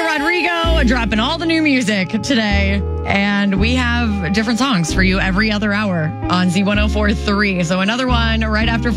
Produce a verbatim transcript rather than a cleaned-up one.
Rodrigo dropping all the new music today. And we have different songs for you every other hour on Z one oh four point three. So another one right after